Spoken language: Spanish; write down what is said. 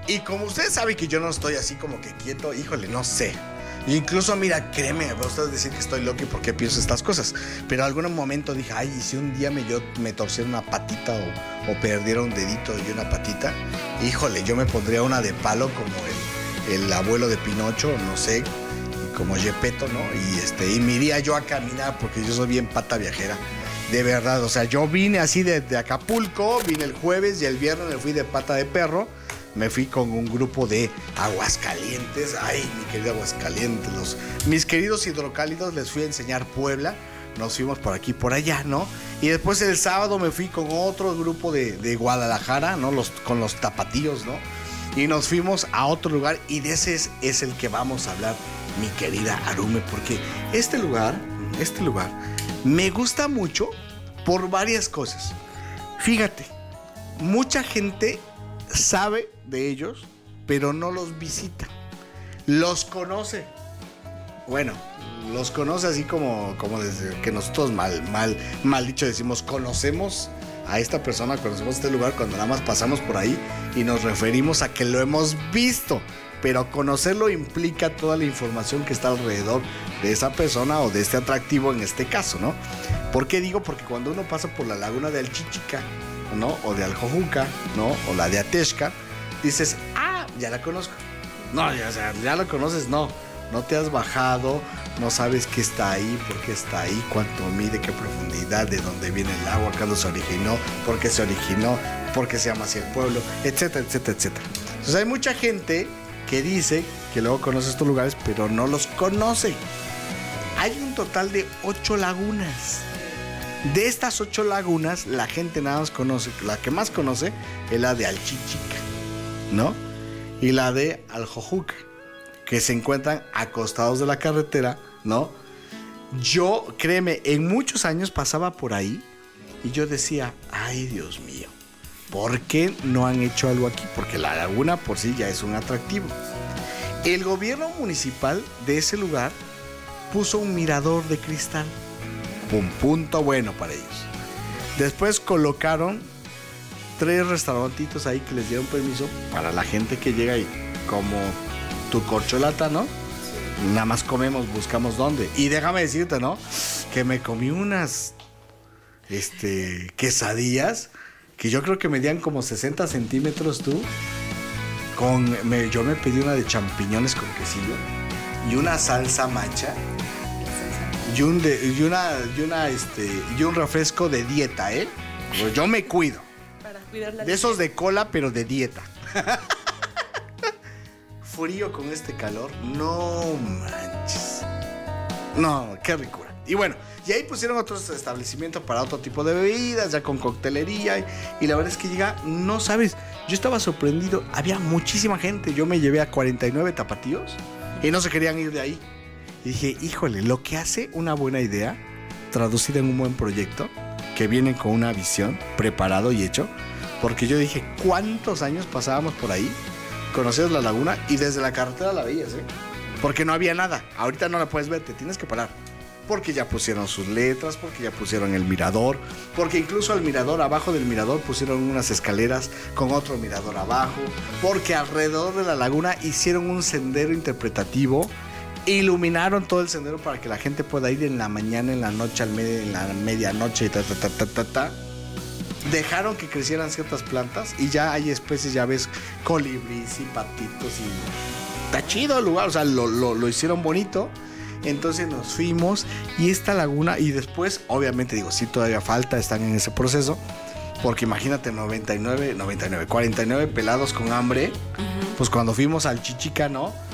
Y como ustedes saben que yo no estoy así como que quieto, híjole, no sé. Incluso, mira, créeme, va ustedes decir que estoy loco y por qué pienso estas cosas. Pero en algún momento dije, ay, ¿y si un día yo me torciera una patita o perdiera un dedito y una patita? Híjole, yo me pondría una de palo como el abuelo de Pinocho, no sé, como Gepetto, ¿no? Y me iría yo a caminar porque yo soy bien pata viajera. De verdad, o sea, yo vine así de Acapulco, vine el jueves y el viernes me fui de pata de perro. Me fui con un grupo de Aguascalientes. Ay, mi querido Aguascalientes. Mis queridos hidrocálidos, les fui a enseñar Puebla. Nos fuimos por aquí, por allá, ¿no? Y después el sábado me fui con otro grupo de Guadalajara, ¿no? Con los tapatíos, ¿no? Y nos fuimos a otro lugar y de ese es el que vamos a hablar, mi querida Arume. Porque este lugar me gusta mucho por varias cosas. Fíjate, mucha gente sabe de ellos, pero no los visita. Los conoce. Bueno, los conoce así como desde que nosotros mal dicho decimos, conocemos a esta persona, conocemos este lugar cuando nada más pasamos por ahí y nos referimos a que lo hemos visto. Pero conocerlo implica toda la información que está alrededor de esa persona o de este atractivo en este caso, ¿no? ¿Por qué digo? Porque cuando uno pasa por la laguna de Alchichica, ¿no? O de Aljojuca, ¿no? O la de Atexca, dices, ya la conozco. No, ya la conoces, no te has bajado, no sabes qué está ahí, por qué está ahí, cuánto mide, qué profundidad, de dónde viene el agua, cuándo se originó, por qué se llama así el pueblo, etcétera, etcétera, etcétera. Entonces hay mucha gente que dice que luego conoce estos lugares, pero no los conoce. Hay un total de 8 lagunas. De estas 8 lagunas, la gente nada más conoce, la que más conoce es la de Alchichica, ¿no? Y la de Aljojuca, que se encuentran acostados de la carretera, ¿no? Yo, créeme, en muchos años pasaba por ahí y yo decía, ay, Dios mío, ¿por qué no han hecho algo aquí? Porque la laguna por sí ya es un atractivo. El gobierno municipal de ese lugar puso un mirador de cristal. Un punto bueno para ellos. Después colocaron 3 restaurantitos ahí que les dieron permiso para la gente que llega ahí, como tu corcholata, ¿no? Sí. Nada más comemos, buscamos dónde. Y déjame decirte, ¿no? Que me comí unas quesadillas que yo creo que medían como 60 centímetros tú. Yo me pedí una de champiñones con quesillo y una salsa macha. Y un refresco de dieta, ¿eh? Pues yo me cuido. Para cuidar la de esos de cola, pero de dieta. Frío con este calor. No manches. No, qué ricura. Y bueno, y ahí pusieron otros establecimientos para otro tipo de bebidas, ya con coctelería. Y la verdad es que no sabes, yo estaba sorprendido. Había muchísima gente. Yo me llevé a 49 tapatíos y no se querían ir de ahí. Y dije, híjole, lo que hace una buena idea, traducida en un buen proyecto, que viene con una visión, preparado y hecho. Porque yo dije, ¿cuántos años pasábamos por ahí? Conocías la laguna y desde la carretera la veías, ¿eh? Porque no había nada. Ahorita no la puedes ver, te tienes que parar. Porque ya pusieron sus letras, porque ya pusieron el mirador, porque incluso al mirador, abajo del mirador, pusieron unas escaleras con otro mirador abajo, porque alrededor de la laguna hicieron un sendero interpretativo. Iluminaron todo el sendero para que la gente pueda ir en la mañana, en la noche, en la medianoche y Dejaron que crecieran ciertas plantas y ya hay especies, ya ves, colibríes y patitos y está chido el lugar, o sea, lo hicieron bonito. Entonces nos fuimos y esta laguna, y después, obviamente digo, sí todavía falta, están en ese proceso, porque imagínate 49 pelados con hambre, pues cuando fuimos al Chichica, ¿no?